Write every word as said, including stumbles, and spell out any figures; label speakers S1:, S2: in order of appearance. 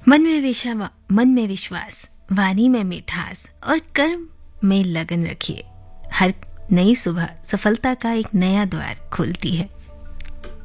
S1: मन में विश्वा मन में विश्वास, वाणी में मिठास और कर्म में लगन रखिए। हर नई सुबह सफलता का एक नया द्वार खोलती है।